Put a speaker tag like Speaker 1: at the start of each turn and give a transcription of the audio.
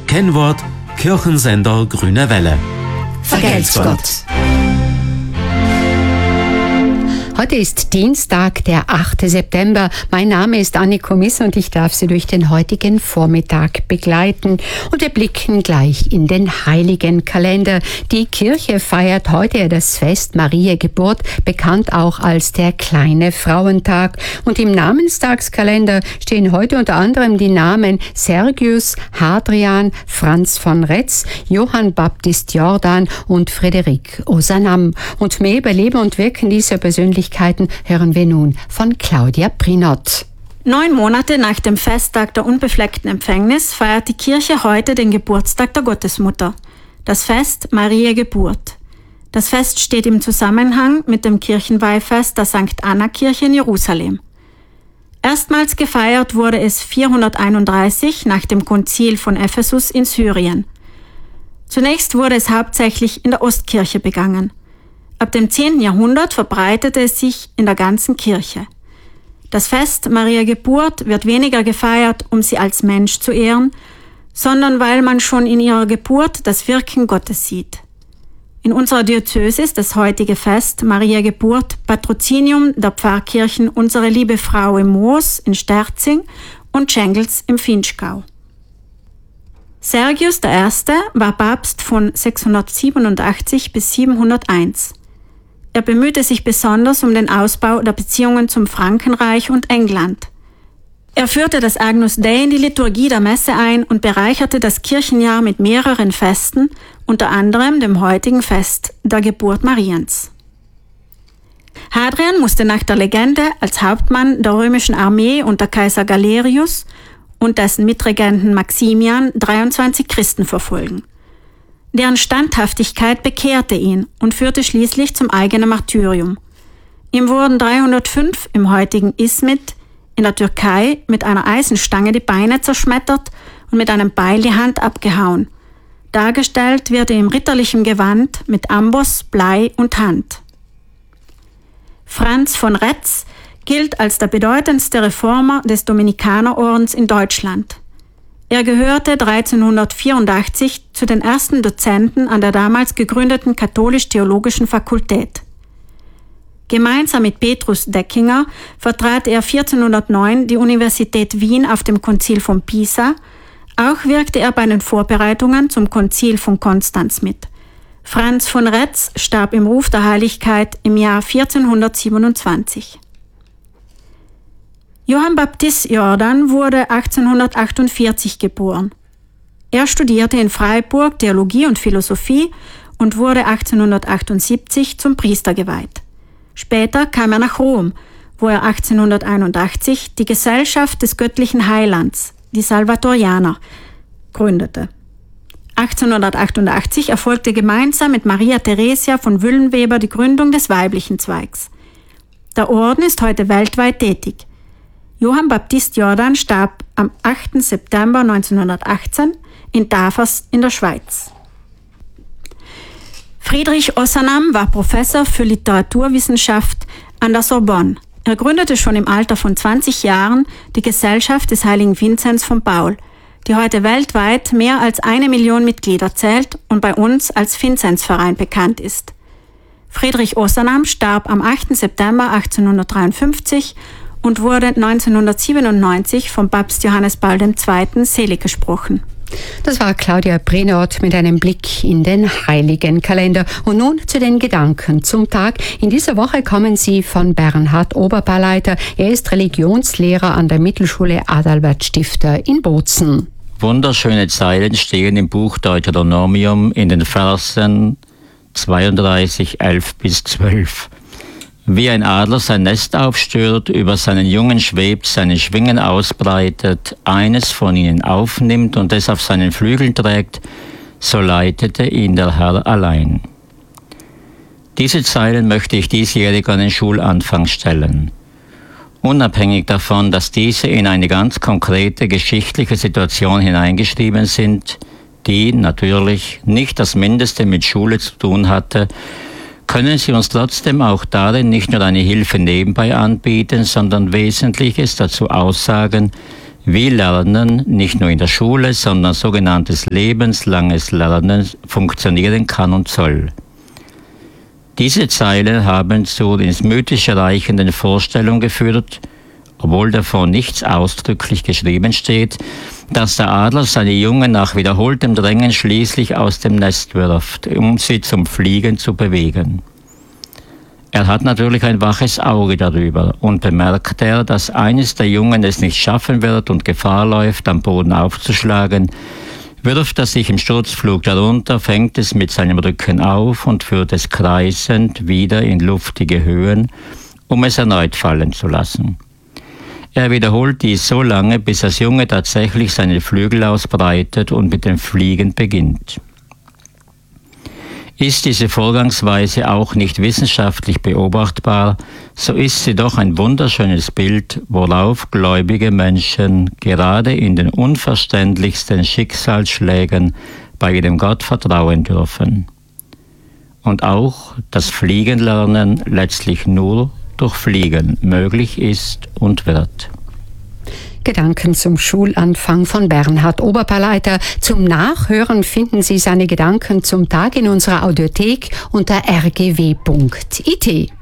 Speaker 1: Kennwort: Kirchensender Grüne Welle.
Speaker 2: Vergelt's Gott. Heute ist Dienstag, der 8. September. Mein Name ist Anniko Miss und ich darf Sie durch den heutigen Vormittag begleiten. Und wir blicken gleich in den heiligen Kalender. Die Kirche feiert heute das Fest Mariä Geburt, bekannt auch als der kleine Frauentag. Und im Namenstagskalender stehen heute unter anderem die Namen Sergius, Hadrian, Franz von Retz, Johann Baptist Jordan und Frederik Ozanam. Und mehr über Leben und Wirken dieser Persönlichkeiten hören wir nun von Claudia Prinott.
Speaker 3: 9 Monate nach dem Festtag der unbefleckten Empfängnis feiert die Kirche heute den Geburtstag der Gottesmutter, das Fest Mariä Geburt. Das Fest steht im Zusammenhang mit dem Kirchenweihfest der St. Anna-Kirche in Jerusalem. Erstmals gefeiert wurde es 431 nach dem Konzil von Ephesus in Syrien. Zunächst wurde es hauptsächlich in der Ostkirche begangen. Ab dem 10. Jahrhundert verbreitete es sich in der ganzen Kirche. Das Fest Mariä Geburt wird weniger gefeiert, um sie als Mensch zu ehren, sondern weil man schon in ihrer Geburt das Wirken Gottes sieht. In unserer Diözese ist das heutige Fest Mariä Geburt Patrozinium der Pfarrkirchen Unsere Liebe Frau im Moos in Sterzing und Schengels im Vinschgau. Sergius I. war Papst von 687 bis 701. Er bemühte sich besonders um den Ausbau der Beziehungen zum Frankenreich und England. Er führte das Agnus Dei in die Liturgie der Messe ein und bereicherte das Kirchenjahr mit mehreren Festen, unter anderem dem heutigen Fest der Geburt Mariens. Hadrian musste nach der Legende als Hauptmann der römischen Armee unter Kaiser Galerius und dessen Mitregenten Maximian 23 Christen verfolgen. Deren Standhaftigkeit bekehrte ihn und führte schließlich zum eigenen Martyrium. Ihm wurden 305 im heutigen Izmit in der Türkei mit einer Eisenstange die Beine zerschmettert und mit einem Beil die Hand abgehauen. Dargestellt wird er im ritterlichen Gewand mit Amboss, Blei und Hand. Franz von Retz gilt als der bedeutendste Reformer des Dominikanerordens in Deutschland. Er gehörte 1384 zu den ersten Dozenten an der damals gegründeten Katholisch-Theologischen Fakultät. Gemeinsam mit Petrus Deckinger vertrat er 1409 die Universität Wien auf dem Konzil von Pisa. Auch wirkte er bei den Vorbereitungen zum Konzil von Konstanz mit. Franz von Retz starb im Ruf der Heiligkeit im Jahr 1427. Johann Baptist Jordan wurde 1848 geboren. Er studierte in Freiburg Theologie und Philosophie und wurde 1878 zum Priester geweiht. Später kam er nach Rom, wo er 1881 die Gesellschaft des göttlichen Heilands, die Salvatorianer, gründete. 1888 erfolgte gemeinsam mit Maria Theresia von Wüllenweber die Gründung des weiblichen Zweigs. Der Orden ist heute weltweit tätig. Johann Baptist Jordan starb am 8. September 1918 in Tafers in der Schweiz. Friedrich Ozanam war Professor für Literaturwissenschaft an der Sorbonne. Er gründete schon im Alter von 20 Jahren die Gesellschaft des heiligen Vinzenz von Paul, die heute weltweit mehr als 1 Million Mitglieder zählt und bei uns als Vinzenzverein bekannt ist. Friedrich Ozanam starb am 8. September 1853 und wurde 1997 vom Papst Johannes Paul II. Selig gesprochen.
Speaker 2: Das war Claudia Prinott mit einem Blick in den heiligen Kalender. Und nun zu den Gedanken zum Tag. In dieser Woche kommen sie von Bernhard Oberpaleiter. Er ist Religionslehrer an der Mittelschule Adalbert Stifter in Bozen.
Speaker 4: Wunderschöne Zeilen stehen im Buch Deuteronomium in den Versen 32, 11 bis 12. Wie ein Adler sein Nest aufstört, über seinen Jungen schwebt, seine Schwingen ausbreitet, eines von ihnen aufnimmt und es auf seinen Flügeln trägt, so leitete ihn der Herr allein. Diese Zeilen möchte ich diesjährig an den Schulanfang stellen. Unabhängig davon, dass diese in eine ganz konkrete geschichtliche Situation hineingeschrieben sind, die natürlich nicht das Mindeste mit Schule zu tun hatte, können sie uns trotzdem auch darin nicht nur eine Hilfe nebenbei anbieten, sondern Wesentliches dazu aussagen, wie Lernen nicht nur in der Schule, sondern sogenanntes lebenslanges Lernen funktionieren kann und soll. Diese Zeilen haben zur ins Mythische reichenden Vorstellung geführt, obwohl davon nichts ausdrücklich geschrieben steht, dass der Adler seine Jungen nach wiederholtem Drängen schließlich aus dem Nest wirft, um sie zum Fliegen zu bewegen. Er hat natürlich ein waches Auge darüber und bemerkt dass eines der Jungen es nicht schaffen wird und Gefahr läuft, am Boden aufzuschlagen, wirft er sich im Sturzflug darunter, fängt es mit seinem Rücken auf und führt es kreisend wieder in luftige Höhen, um es erneut fallen zu lassen. Er wiederholt dies so lange, bis das Junge tatsächlich seine Flügel ausbreitet und mit dem Fliegen beginnt. Ist diese Vorgangsweise auch nicht wissenschaftlich beobachtbar, so ist sie doch ein wunderschönes Bild, worauf gläubige Menschen gerade in den unverständlichsten Schicksalsschlägen bei ihrem Gott vertrauen dürfen. Und auch das Fliegenlernen letztlich nur durch Fliegen möglich ist und wird.
Speaker 2: Gedanken zum Schulanfang von Bernhard Oberpaleiter. Zum Nachhören finden Sie seine Gedanken zum Tag in unserer Audiothek unter rgw.it.